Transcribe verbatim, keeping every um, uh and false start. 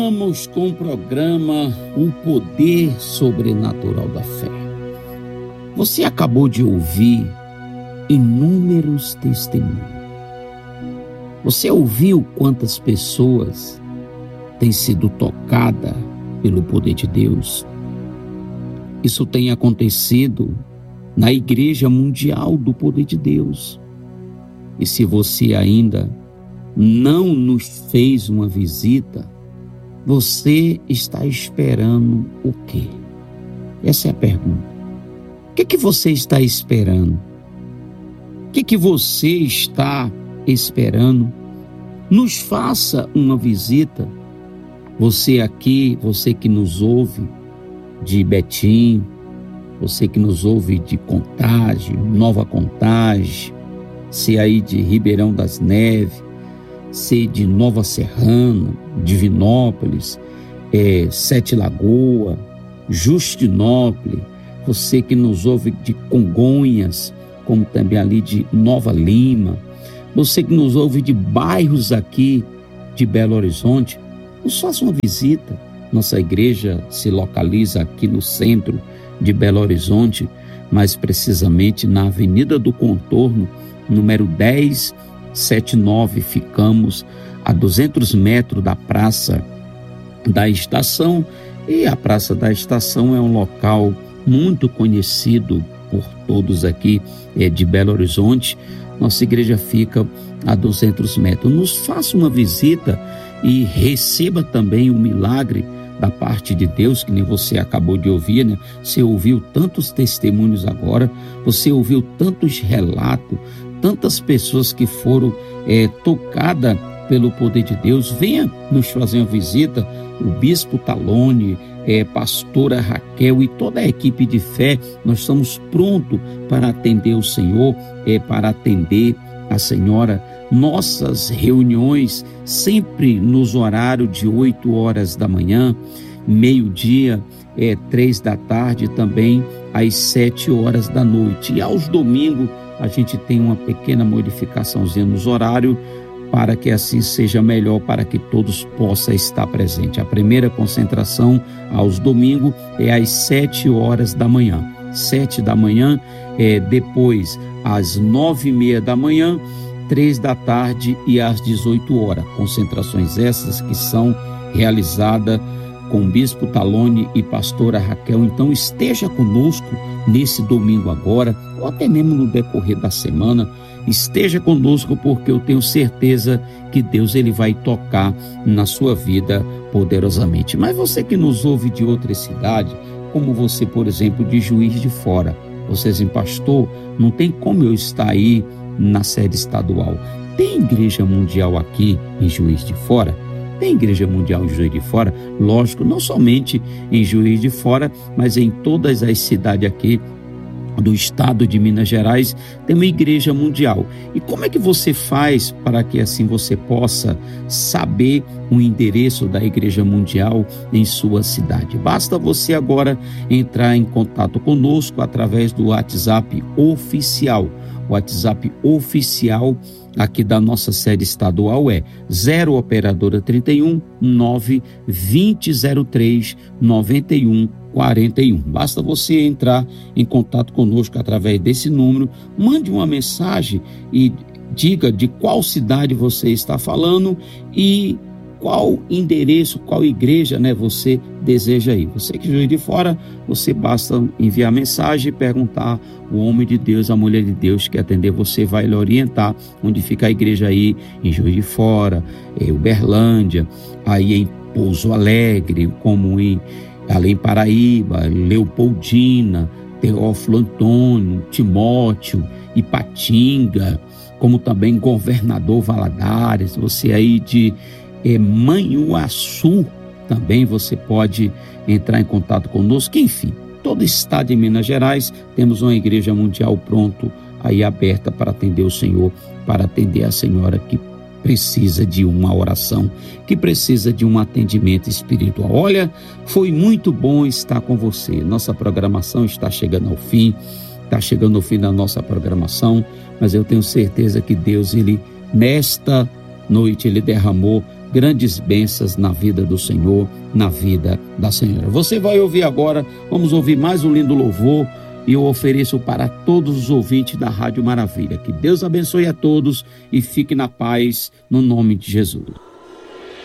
Vamos com o programa O Poder Sobrenatural da Fé. Você acabou de ouvir inúmeros testemunhos. Você ouviu quantas pessoas têm sido tocadas pelo poder de Deus? Isso tem acontecido na Igreja Mundial do Poder de Deus. E se você ainda não nos fez uma visita, você está esperando o quê? Essa é a pergunta. O que, que você está esperando? O que, que você está esperando? Nos faça uma visita. Você aqui, você que nos ouve de Betim, você que nos ouve de Contagem, Nova Contagem, se aí de Ribeirão das Neves, se de Nova Serrana, Divinópolis, é, Sete Lagoas, Justinópolis, você que nos ouve de Congonhas, como também ali de Nova Lima, você que nos ouve de bairros aqui de Belo Horizonte, nos faça uma visita. Nossa igreja se localiza aqui no centro de Belo Horizonte, mais precisamente na Avenida do Contorno, número dez setenta e nove. Ficamos a duzentos metros da Praça da Estação, e a Praça da Estação é um local muito conhecido por todos aqui é, de Belo Horizonte. Nossa igreja fica a duzentos metros. Nos faça uma visita e receba também o milagre da parte de Deus, que nem você acabou de ouvir, né? Você ouviu tantos testemunhos agora, você ouviu tantos relatos, tantas pessoas que foram é, tocadas pelo poder de Deus. Venha nos fazer uma visita, o Bispo Talone, é, Pastora Raquel e toda a equipe de fé. Nós estamos prontos para atender o Senhor, é, para atender a Senhora. Nossas reuniões sempre nos horários de oito horas da manhã, meio-dia, é, três da tarde, também às sete horas da noite. E aos domingos a gente tem uma pequena modificaçãozinha nos horários, para que assim seja melhor, para que todos possam estar presentes. A primeira concentração aos domingos é às sete horas da manhã. Sete da manhã, é, depois às nove e meia da manhã, três da tarde e às dezoito horas. Concentrações essas que são realizadas com o Bispo Talone e Pastora Raquel. Então esteja conosco nesse domingo agora, ou até mesmo no decorrer da semana. Esteja conosco, porque eu tenho certeza que Deus ele vai tocar na sua vida poderosamente. Mas você que nos ouve de outra cidade, como você, por exemplo, de Juiz de Fora, você dizem, pastor, não tem como eu estar aí na sede estadual. Tem igreja mundial aqui em Juiz de Fora? Tem igreja mundial em Juiz de Fora? Lógico, não somente em Juiz de Fora, mas em todas as cidades aqui do estado de Minas Gerais, tem uma igreja mundial. E como é que você faz para que assim você possa saber o endereço da igreja mundial em sua cidade? Basta você agora entrar em contato conosco através do WhatsApp oficial. O WhatsApp oficial aqui da nossa sede estadual é zero operadora trinta e um, nove, vinte, zero três, noventa e um, quarenta e um. Basta você entrar em contato conosco através desse número, mande uma mensagem e diga de qual cidade você está falando e qual endereço, qual igreja, né, você deseja ir. Você que Juiz de Fora, você basta enviar mensagem e perguntar o homem de Deus, a mulher de Deus que atender você vai lhe orientar onde fica a igreja aí em Juiz de Fora, em Uberlândia, aí em Pouso Alegre, como em Além Paraíba, Leopoldina, Teófilo Antônio, Timóteo, Ipatinga, como também Governador Valadares, você aí de é, Manhuaçu, também você pode entrar em contato conosco. Enfim, todo estado de Minas Gerais temos uma igreja mundial pronto aí aberta para atender o Senhor, para atender a senhora que precisa de uma oração, que precisa de um atendimento espiritual. Olha, foi muito bom estar com você. Nossa programação está chegando ao fim, está chegando ao fim da nossa programação, mas eu tenho certeza que Deus, ele, nesta noite, ele derramou grandes bênçãos na vida do Senhor, na vida da Senhora. Você vai ouvir agora, vamos ouvir mais um lindo louvor, e eu ofereço para todos os ouvintes da Rádio Maravilha. Que Deus abençoe a todos e fique na paz, no nome de Jesus.